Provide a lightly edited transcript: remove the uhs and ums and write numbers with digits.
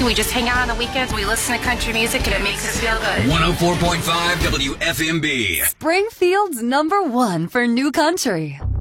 We just hang out on the weekends. We listen to country music, and it makes us feel good. 104.5 WFMB. Springfield's #1 for new country.